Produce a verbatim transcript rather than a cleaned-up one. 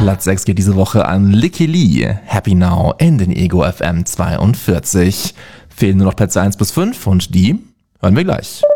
Platz sechs geht diese Woche an Licky Lee, Happy Now in den Ego F M zweiundvierzig. Fehlen nur noch Plätze eins bis fünf und die hören wir gleich.